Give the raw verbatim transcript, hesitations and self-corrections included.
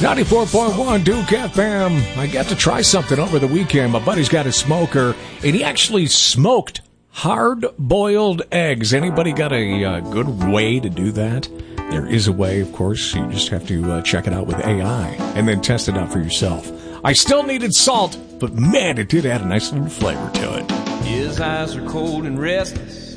ninety-four point one Duke F M. I got to try something over the weekend. My buddy's got a smoker, and he actually smoked hard-boiled eggs. Anybody got a uh, good way to do that? There is a way, of course. You just have to uh, check it out with A I and then test it out for yourself. I still needed salt, but man, it did add a nice little flavor to it. His eyes are cold and restless.